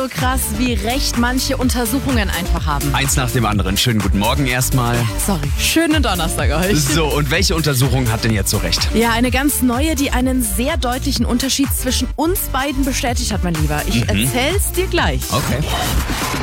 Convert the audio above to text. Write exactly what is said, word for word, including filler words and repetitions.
so krass, wie recht manche Untersuchungen einfach haben. Eins nach dem anderen. Schönen guten Morgen erstmal. Sorry, schönen Donnerstag euch. So, und welche Untersuchung hat denn jetzt so recht? Ja, eine ganz neue, die einen sehr deutlichen Unterschied zwischen uns beiden bestätigt hat, mein Lieber. Ich Mhm. erzähl's dir gleich. Okay.